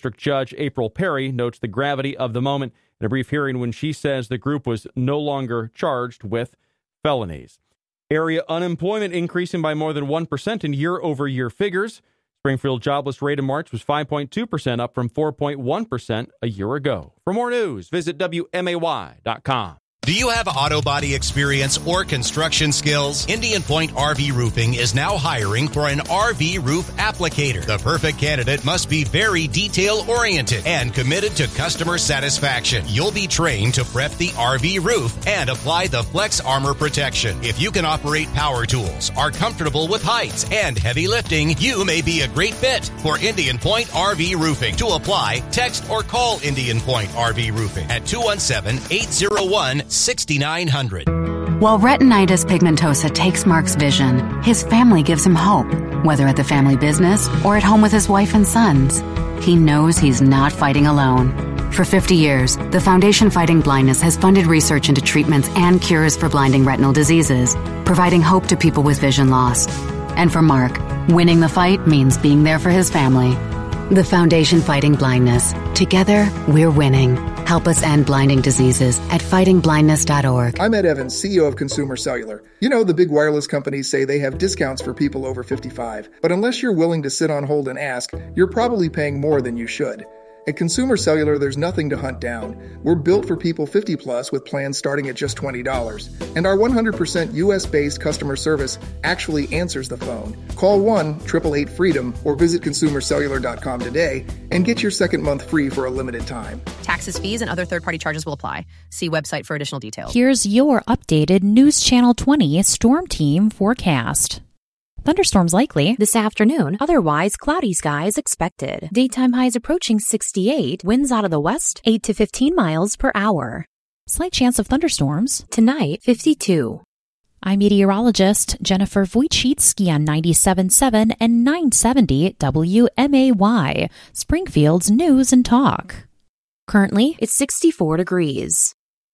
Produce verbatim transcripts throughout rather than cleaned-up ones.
District Judge April Perry notes the gravity of the moment in a brief hearing when she says the group was no longer charged with felonies. Area unemployment increasing by more than one percent in year-over-year figures. Springfield jobless rate in March was five point two percent, up from four point one percent a year ago. For more news, visit W M A Y dot com. Do you have auto body experience or construction skills? Indian Point R V Roofing is now hiring for an R V roof applicator. The perfect candidate must be very detail-oriented and committed to customer satisfaction. You'll be trained to prep the R V roof and apply the Flex Armor protection. If you can operate power tools, are comfortable with heights and heavy lifting, you may be a great fit for Indian Point R V Roofing. To apply, text or call Indian Point R V Roofing at two one seven, eight zero one, six nine zero zero. While retinitis pigmentosa takes Mark's vision, his family gives him hope, whether at the family business or at home with his wife and sons. He knows he's not fighting alone. For fifty years, the Foundation Fighting Blindness has funded research into treatments and cures for blinding retinal diseases, providing hope to people with vision loss. And for Mark, winning the fight means being there for his family. The Foundation Fighting Blindness. Together, we're winning. Help us end blinding diseases at fighting blindness dot org. I'm Ed Evans, C E O of Consumer Cellular. You know, the big wireless companies say they have discounts for people over fifty-five. But unless you're willing to sit on hold and ask, you're probably paying more than you should. At Consumer Cellular, there's nothing to hunt down. We're built for people fifty plus with plans starting at just twenty dollars. And our one hundred percent U S-based customer service actually answers the phone. Call one eight eight eight freedom or visit consumer cellular dot com today and get your second month free for a limited time. Taxes, fees, and other third-party charges will apply. See website for additional details. Here's your updated News Channel twenty Storm Team forecast. Thunderstorms likely this afternoon, otherwise cloudy skies expected. Daytime highs approaching sixty-eight, winds out of the west, eight to fifteen miles per hour. Slight chance of thunderstorms tonight, fifty-two. I'm meteorologist Jennifer Wojcicki on ninety-seven point seven and nine seventy W M A Y, Springfield's News and Talk. Currently, it's sixty-four degrees.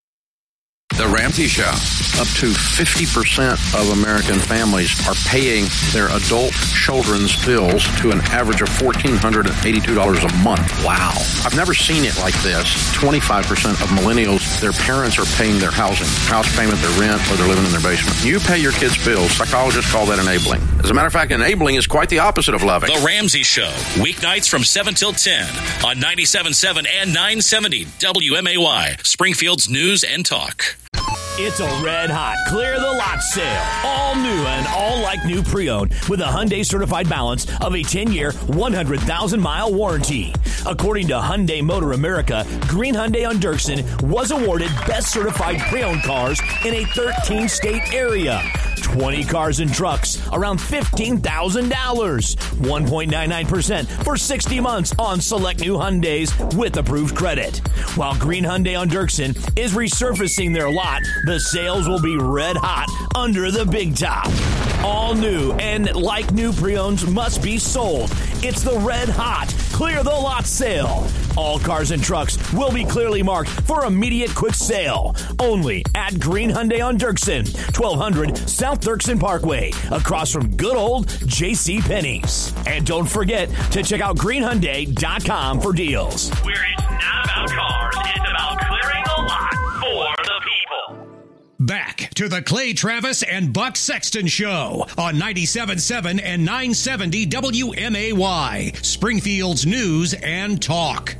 The Ramsey Show. Up to fifty percent of American families are paying their adult children's bills to an average of one thousand four hundred eighty-two dollars a month. Wow. I've never seen it like this. twenty-five percent of millennials, their parents are paying their housing, house payment, their rent, or they're living in their basement. You pay your kids' bills. Psychologists call that enabling. As a matter of fact, enabling is quite the opposite of loving. The Ramsey Show. Weeknights from seven till ten on ninety-seven point seven and nine seventy W M A Y, Springfield's News and Talk. It's a red-hot clear the lot sale. All new and all like new pre-owned with a Hyundai certified balance of a ten-year, one hundred thousand mile warranty. According to Hyundai Motor America, Green Hyundai on Dirksen was awarded best certified pre-owned cars in a thirteen state area. twenty cars and trucks, around fifteen thousand dollars. one point nine nine percent for sixty months on select new Hyundais with approved credit. While Green Hyundai on Dirksen is resurfacing their lot, the sales will be red hot under the big top. All new and like new pre-owns must be sold. It's the red hot clear the lot sale. All cars and trucks will be clearly marked for immediate quick sale. Only at Green Hyundai on Dirksen, twelve hundred South Dirksen Parkway, across from good old J C Penney's. And don't forget to check out green hyundai dot com for deals. Where it's not about cars, it's about clearing the lot for the people. Back to the Clay Travis and Buck Sexton Show on ninety-seven point seven and nine seventy W M A Y, Springfield's News and Talk.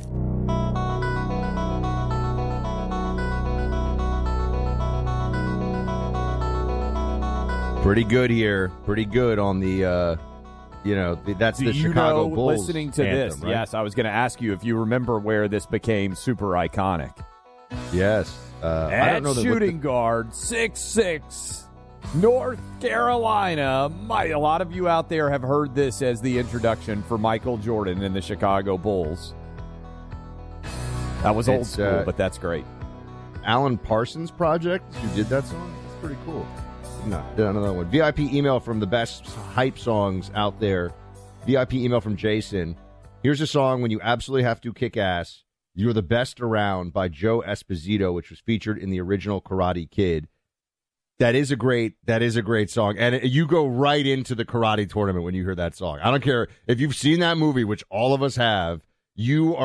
Pretty good here. Pretty good on the, uh, you know, that's the Do you Chicago know, Bulls listening to anthem, this, right? yes, I was going to ask you if you remember where this became super iconic. Yes. Uh, At I don't know the, shooting the, guard, six six, North Carolina. My, a lot of you out there have heard this as the introduction for Michael Jordan and the Chicago Bulls. That was old It's, school, uh, but that's great. Alan Parsons Project, who did that song. That's pretty cool. No, did another one. V I P email from the best hype songs out there. V I P email from Jason. Here's a song when you absolutely have to kick ass. You're the Best Around by Joe Esposito, which was featured in the original Karate Kid. That is a great, that is a great song. And it, you go right into the karate tournament when you hear that song. I don't care if you've seen that movie, which all of us have, you are